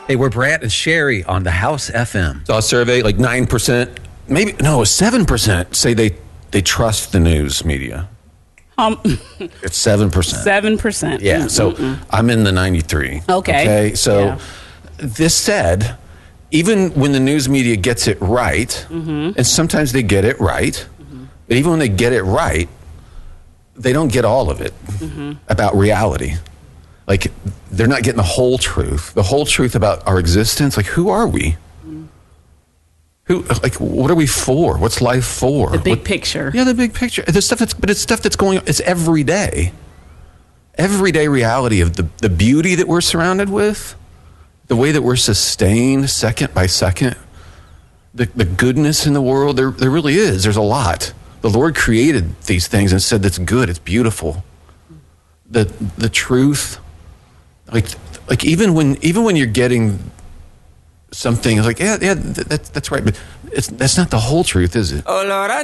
Hey, we're Brant and Sherry on the House FM. Saw a survey, like 9%, maybe, no, 7% say they trust the news media. It's 7%. 7%. Yeah, so I'm in the 93. Okay. So this said, even when the news media gets it right, and sometimes they get it right, but even when they get it right, they don't get all of it about reality. Like, they're not getting the whole truth about our existence. Like, who are we? What are we for? What's life for? The big picture. Yeah, the big picture. It's stuff that's going on. It's everyday reality of the beauty that we're surrounded with, the way that we're sustained second by second, the goodness in the world. There really is. There's a lot. The Lord created these things and said that's good. It's beautiful. The truth. Like even when you're getting something, it's like, yeah, that's right, but that's not the whole truth, is it? Oh Lord,